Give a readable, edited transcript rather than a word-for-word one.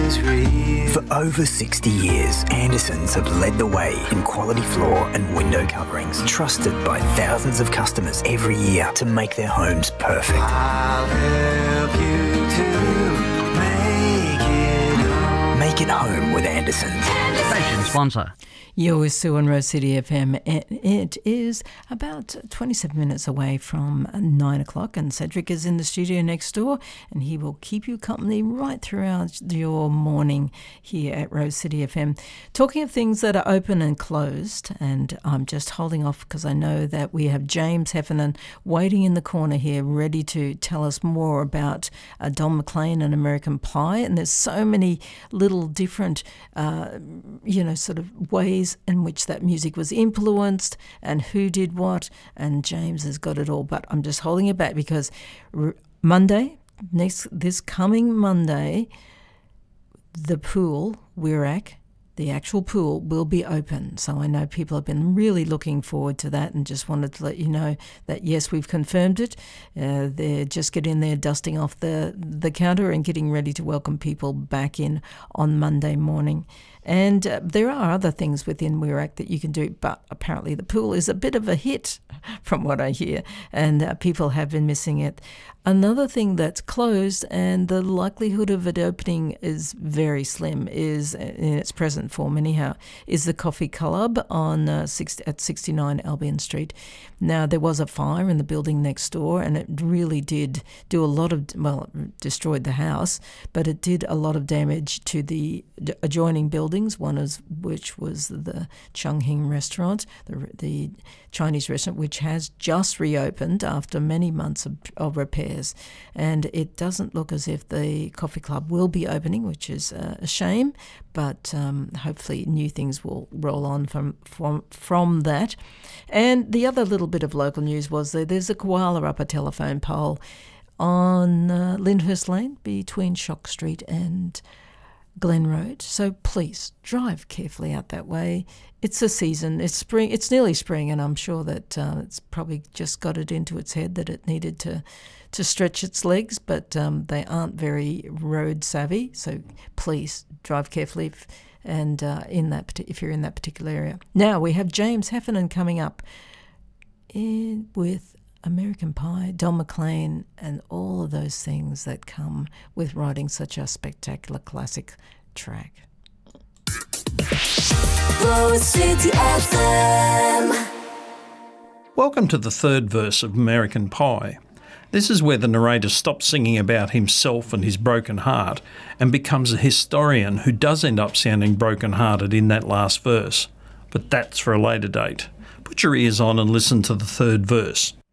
is real. For over 60 years, Andersons have led the way in quality floor and window coverings, trusted by thousands of customers every year to make their homes perfect. I'll help you to make it home. Make it home with Andersons. Station sponsor. You're with Sue on Rose City FM. It is about 27 minutes away from 9 o'clock, and Cedric is in the studio next door, and he will keep you company right throughout your morning here at Rose City FM. Talking of things that are open and closed, and I'm just holding off because I know that we have James Heffernan waiting in the corner here, ready to tell us more about Don McLean and American Pie, and there's so many little different, sort of ways in which that music was influenced and who did what, and James has got it all. But I'm just holding it back because this coming Monday, the pool, Wirac, the actual pool, will be open. So I know people have been really looking forward to that, and just wanted to let you know that, yes, we've confirmed it. They're just getting there, dusting off the counter and getting ready to welcome people back in on Monday morning. And there are other things within Wirac that you can do, but apparently the pool is a bit of a hit from what I hear, and people have been missing it. Another thing that's closed, and the likelihood of it opening is very slim, is in its present form anyhow, is the Coffee Club at 69 Albion Street. Now, there was a fire in the building next door, and it really did do a lot of, it destroyed the house, but it did a lot of damage to the adjoining buildings, one of which was the Chung Hing restaurant, the Chinese restaurant, which has just reopened after many months of repairs. And it doesn't look as if the Coffee Club will be opening, which is a shame, but hopefully new things will roll on from that. And the other little bit of local news was there's a koala up a telephone pole on Lyndhurst Lane between Shock Street and Glen Road. So please drive carefully out that way. It's a season. It's spring. It's nearly spring, and I'm sure that it's probably just got it into its head that it needed to stretch its legs, but they aren't very road savvy. So please drive carefully if you're in that particular area. Now we have James Heffernan coming up with American Pie, Don McLean, and all of those things that come with writing such a spectacular classic track. Rose City FM. Welcome to the third verse of American Pie. This is where the narrator stops singing about himself and his broken heart and becomes a historian who does end up sounding broken-hearted in that last verse. But that's for a later date. Put your ears on and listen to the third verse.